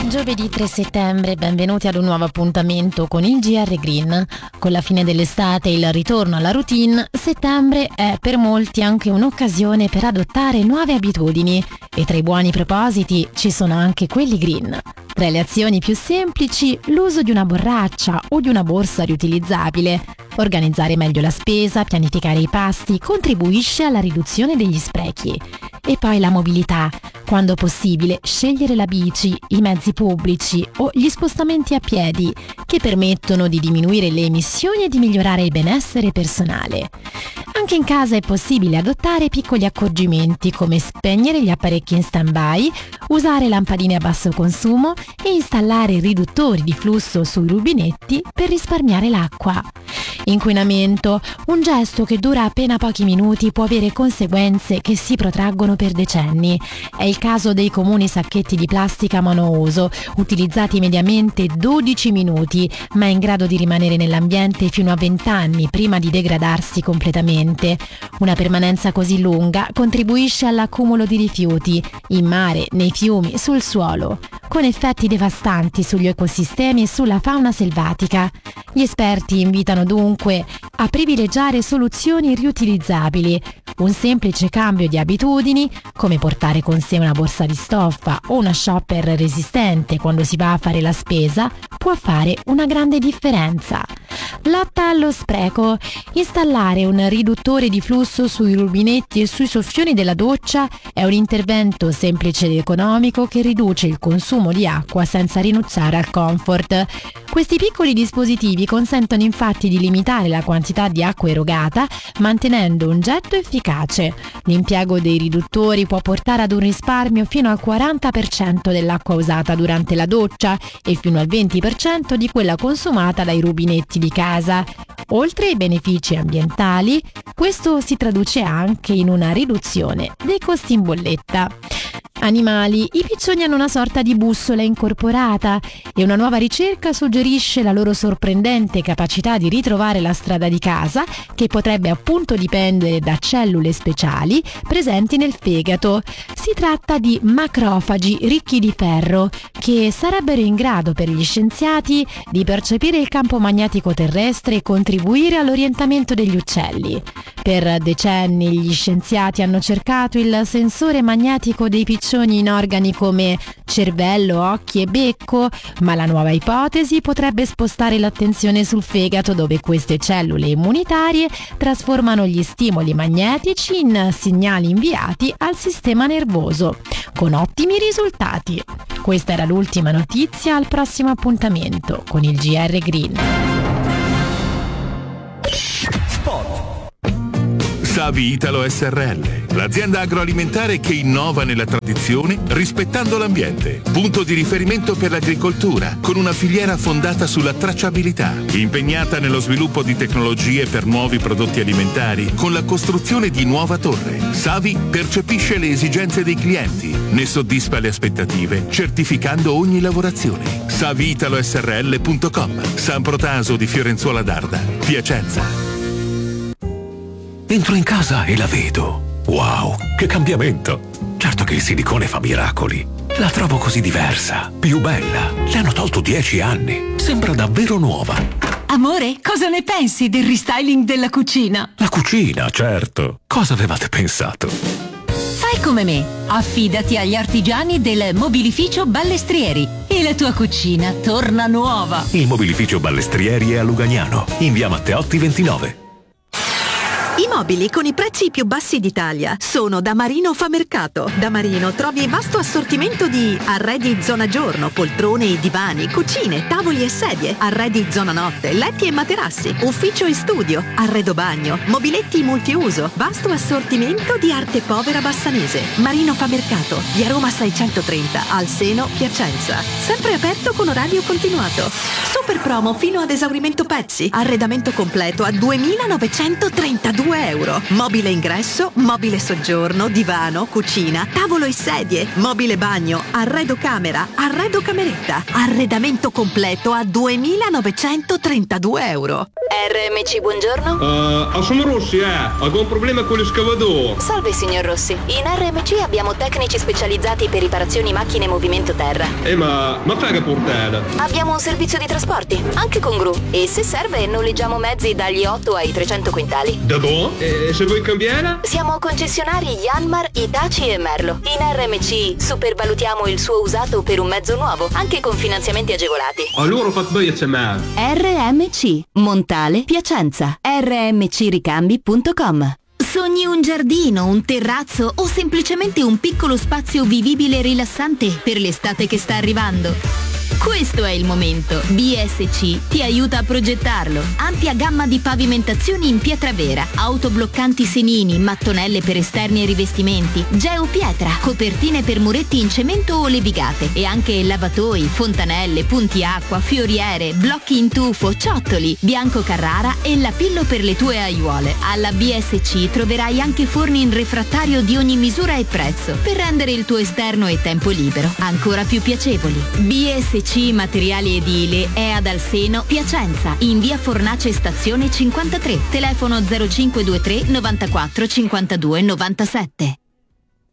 Giovedì 3 settembre, benvenuti ad un nuovo appuntamento con il GR Green. Con la fine dell'estate e il ritorno alla routine, settembre è per molti anche un'occasione per adottare nuove abitudini e tra i buoni propositi ci sono anche quelli green. Tra le azioni più semplici, l'uso di una borraccia o di una borsa riutilizzabile. Organizzare meglio la spesa, pianificare i pasti contribuisce alla riduzione degli sprechi. E poi la mobilità. Quando possibile, scegliere la bici, i mezzi pubblici o gli spostamenti a piedi, che permettono di diminuire le emissioni e di migliorare il benessere personale. Anche in casa è possibile adottare piccoli accorgimenti come spegnere gli apparecchi in stand-by, usare lampadine a basso consumo e installare riduttori di flusso sui rubinetti per risparmiare l'acqua. Inquinamento, un gesto che dura appena pochi minuti può avere conseguenze che si protraggono per decenni. È il caso dei comuni sacchetti di plastica monouso, utilizzati mediamente 12 minuti, ma in grado di rimanere nell'ambiente fino a 20 anni prima di degradarsi completamente. Una permanenza così lunga contribuisce all'accumulo di rifiuti, in mare, nei fiumi, sul suolo, con effetti devastanti sugli ecosistemi e sulla fauna selvatica. Gli esperti invitano dunque a privilegiare soluzioni riutilizzabili. Un semplice cambio di abitudini, come portare con sé una borsa di stoffa o una shopper resistente quando si va a fare la spesa, può fare una grande differenza. Lotta allo spreco. Installare un riduttore di flusso sui rubinetti e sui soffioni della doccia è un intervento semplice ed economico che riduce il consumo di acqua senza rinunciare al comfort. Questi piccoli dispositivi consentono infatti di limitare la quantità di acqua erogata, mantenendo un getto efficace. L'impiego dei riduttori può portare ad un risparmio fino al 40% dell'acqua usata durante la doccia e fino al 20% di quella consumata dai rubinetti di casa. Oltre ai benefici ambientali, questo si traduce anche in una riduzione dei costi in bolletta. Animali. I piccioni hanno una sorta di bussola incorporata e una nuova ricerca suggerisce la loro sorprendente capacità di ritrovare la strada di casa, che potrebbe appunto dipendere da cellule speciali presenti nel fegato. Si tratta di macrofagi ricchi di ferro che sarebbero in grado per gli scienziati di percepire il campo magnetico terrestre e contribuire all'orientamento degli uccelli. Per decenni gli scienziati hanno cercato il sensore magnetico dei piccioni in organi come cervello, occhi e becco, ma la nuova ipotesi potrebbe spostare l'attenzione sul fegato, dove queste cellule immunitarie trasformano gli stimoli magnetici in segnali inviati al sistema nervoso, con ottimi risultati. Questa era l'ultima notizia, al prossimo appuntamento con il GR Green. Savi Italo SRL, l'azienda agroalimentare che innova nella tradizione rispettando l'ambiente. Punto di riferimento per l'agricoltura, con una filiera fondata sulla tracciabilità, impegnata nello sviluppo di tecnologie per nuovi prodotti alimentari, con la costruzione di nuova torre. Savi percepisce le esigenze dei clienti, ne soddisfa le aspettative, certificando ogni lavorazione. SaviItaloSRL.com, San Protaso di Fiorenzuola d'Arda, Piacenza. Entro in casa e la vedo. Wow, che cambiamento! Certo che il silicone fa miracoli. La trovo così diversa, più bella. Le hanno tolto 10 anni. Sembra davvero nuova. Amore, cosa ne pensi del restyling della cucina? La cucina, certo. Cosa avevate pensato? Fai come me. Affidati agli artigiani del Mobilificio Ballestrieri e la tua cucina torna nuova. Il Mobilificio Ballestrieri è a Lugagnano, in via Matteotti 29. I mobili con i prezzi più bassi d'Italia sono da Marino Famercato. Da Marino trovi vasto assortimento di arredi zona giorno, poltrone e divani, cucine, tavoli e sedie, arredi zona notte, letti e materassi, ufficio e studio, arredo bagno, mobiletti multiuso, vasto assortimento di arte povera bassanese. Marino Famercato, via Roma 630, al Seno, Piacenza. Sempre aperto con orario continuato. Super promo fino ad esaurimento pezzi. Arredamento completo a 2.932 euro. Mobile ingresso, mobile soggiorno, divano, cucina, tavolo e sedie, mobile bagno, arredo camera, arredo cameretta. Arredamento completo a 2.932 euro. RMC, buongiorno. Sono Rossi, ho un problema con l'escavatore. Salve signor Rossi, in RMC abbiamo tecnici specializzati per riparazioni macchine e movimento terra. Ma fai che portata? Abbiamo un servizio di trasporti, anche con gru, e se serve noleggiamo mezzi dagli 8 ai 300 quintali. Davvero? E se vuoi cambiare? Siamo concessionari Yanmar, Hitachi e Merlo. In RMC supervalutiamo il suo usato per un mezzo nuovo, anche con finanziamenti agevolati. Allora fate bene a chiamare. RMC, Montale, Piacenza. rmcricambi.com. Sogni un giardino, un terrazzo o semplicemente un piccolo spazio vivibile e rilassante per l'estate che sta arrivando? Questo è il momento. BSC ti aiuta a progettarlo. Ampia gamma di pavimentazioni in pietra vera, autobloccanti senini, mattonelle per esterni e rivestimenti, geopietra, copertine per muretti in cemento o levigate e anche lavatoi, fontanelle, punti acqua, fioriere, blocchi in tufo, ciottoli, Bianco Carrara e Lapillo per le tue aiuole. Alla BSC troverai anche forni in refrattario di ogni misura e prezzo per rendere il tuo esterno e tempo libero ancora più piacevoli. BSC Materiali Edili è ad Alseno, Piacenza, in via Fornace Stazione 53, telefono 0523 94 52 97.